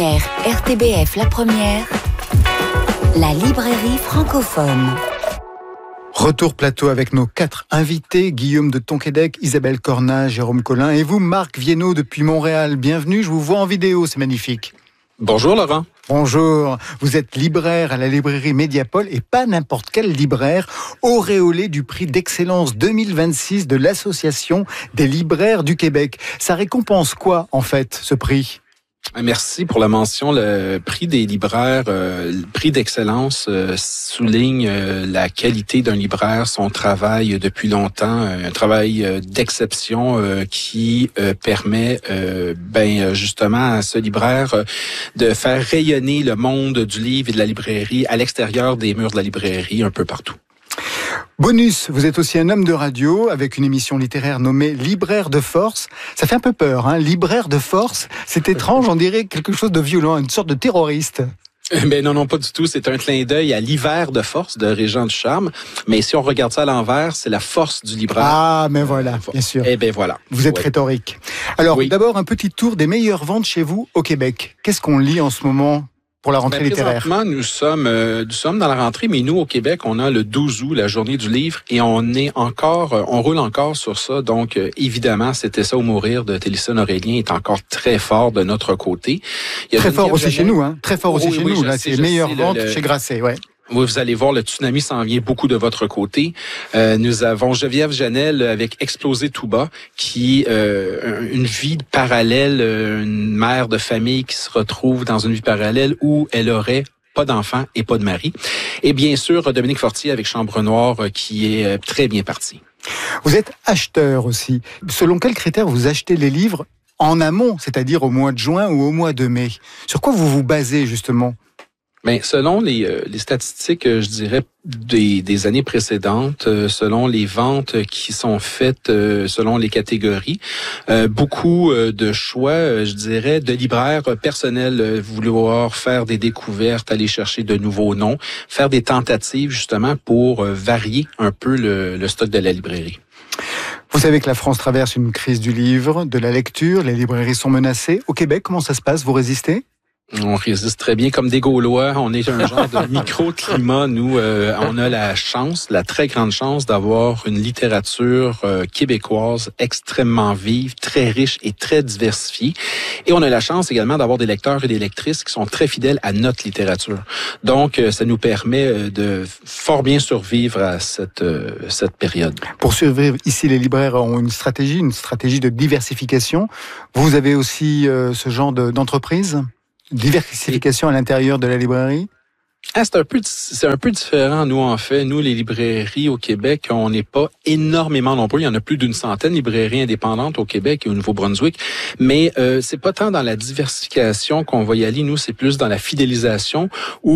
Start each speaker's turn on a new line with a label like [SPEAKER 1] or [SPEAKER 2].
[SPEAKER 1] RTBF La Première, la librairie francophone.
[SPEAKER 2] Retour plateau avec nos 4 invités, Guillaume de Tonquédec, Isabelle Cornat, Jérôme Collin et vous, Marc Viennot depuis Montréal. Bienvenue, je vous vois en vidéo, c'est magnifique.
[SPEAKER 3] Bonjour Laurent.
[SPEAKER 2] Bonjour, vous êtes libraire à la librairie Mediapol et pas n'importe quel libraire, auréolé du prix d'excellence 2026 de l'Association des libraires du Québec. Ça récompense quoi en fait, ce prix ?
[SPEAKER 3] Merci pour la mention. Le prix des libraires, le prix d'excellence souligne la qualité d'un libraire, son travail depuis longtemps, un travail d'exception qui permet justement à ce libraire de faire rayonner le monde du livre et de la librairie à l'extérieur des murs de la librairie, un peu partout.
[SPEAKER 2] Bonus, vous êtes aussi un homme de radio avec une émission littéraire nommée Libraire de force. Ça fait un peu peur, hein, libraire de force. C'est étrange, on dirait quelque chose de violent, une sorte de terroriste.
[SPEAKER 3] Mais non, pas du tout. C'est un clin d'œil à l'hiver de force de Régent Ducharme. Mais si on regarde ça à l'envers, c'est la force du libraire.
[SPEAKER 2] Ah, mais voilà, bien sûr.
[SPEAKER 3] Eh bien voilà.
[SPEAKER 2] Vous êtes rhétorique. Alors, D'abord, un petit tour des meilleures ventes chez vous au Québec. Qu'est-ce qu'on lit en ce moment pour la rentrée littéraire?
[SPEAKER 3] Présentement, nous sommes dans la rentrée, mais nous, au Québec, on a le 12 août, la journée du livre, et on roule encore sur ça. Donc, évidemment, C'était ça ou mourir de Télésphone Aurélien est encore très fort de notre côté.
[SPEAKER 2] Très fort aussi chez nous, hein. Très fort aussi chez nous. Là, c'est les meilleures ventes chez Grasset, ouais.
[SPEAKER 3] Oui, vous allez voir, le tsunami s'en vient beaucoup de votre côté. Nous avons Geneviève Janel avec Exploser tout bas, qui une vie parallèle, une mère de famille qui se retrouve dans une vie parallèle où elle aurait pas d'enfant et pas de mari. Et bien sûr, Dominique Fortier avec Chambre Noire, qui est très bien parti.
[SPEAKER 2] Vous êtes acheteur aussi. Selon quels critères vous achetez les livres en amont, c'est-à-dire au mois de juin ou au mois de mai? Sur quoi vous vous basez justement?
[SPEAKER 3] Mais selon les statistiques, je dirais, des années précédentes, selon les ventes qui sont faites selon les catégories, beaucoup de choix, je dirais, de libraires personnels, vouloir faire des découvertes, aller chercher de nouveaux noms, faire des tentatives justement pour varier un peu le stock de la librairie.
[SPEAKER 2] Vous savez que la France traverse une crise du livre, de la lecture, les librairies sont menacées. Au Québec, comment ça se passe? Vous résistez?
[SPEAKER 3] On résiste très bien comme des Gaulois. On est un genre de micro-climat. Nous, on a la très grande chance d'avoir une littérature québécoise extrêmement vive, très riche et très diversifiée. Et on a la chance également d'avoir des lecteurs et des lectrices qui sont très fidèles à notre littérature. Donc, ça nous permet de fort bien survivre à cette période.
[SPEAKER 2] Pour survivre, ici, les libraires ont une stratégie de diversification. Vous avez aussi ce genre d'entreprise? Diversification à l'intérieur de la librairie?
[SPEAKER 3] C'est un peu différent, nous, en fait. Nous, les librairies au Québec, on n'est pas énormément nombreux. Il y en a plus d'une centaine de librairies indépendantes au Québec et au Nouveau-Brunswick. Mais c'est pas tant dans la diversification qu'on va y aller. Nous, c'est plus dans la fidélisation où